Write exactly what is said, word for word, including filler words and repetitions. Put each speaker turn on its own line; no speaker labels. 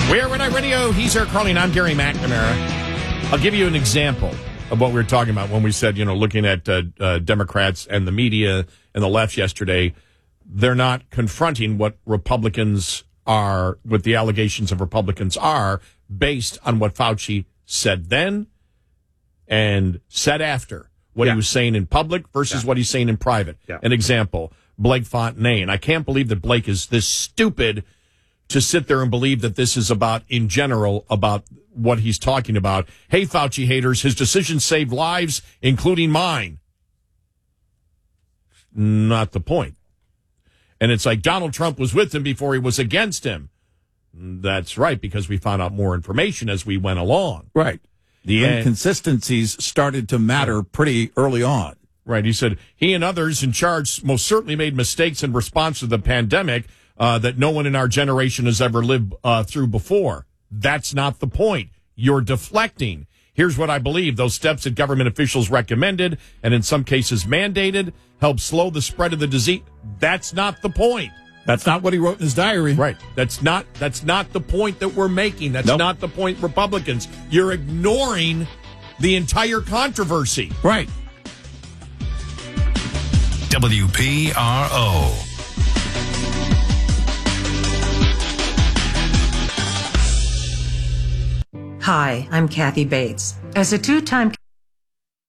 We're Red Eye Radio. He's Eric Carling. I'm Gary McNamara. I'll give you an example of what we were talking about when we said, you know, looking at uh, uh, Democrats and the media and the left yesterday, they're not confronting what Republicans are, what the allegations of Republicans are, based on what Fauci said then and said after, what
yeah.
he was saying in public versus
yeah.
what he's saying in private.
Yeah.
An example, Blake Fontenay. I can't believe that Blake is this stupid to sit there and believe that this is about, in general, about what he's talking about. Hey, Fauci haters, his decision saved lives, including mine. Not the point. And it's like Donald Trump was with him before he was against him. That's right, because we found out more information as we went along.
Right. The
and,
inconsistencies started to matter pretty early on.
Right. He said he and others in charge most certainly made mistakes in response to the pandemic uh, that no one in our generation has ever lived uh, through before. That's not the point. You're deflecting. Here's what I believe. Those steps that government officials recommended and in some cases mandated help slow the spread of the disease. That's not the point.
That's not what he wrote in his diary.
Right. That's not that's not the point that we're making. That's
nope.
not the point, Republicans. You're ignoring the entire controversy.
Right.
W P R O.
Hi, I'm Kathy Bates. As a two-time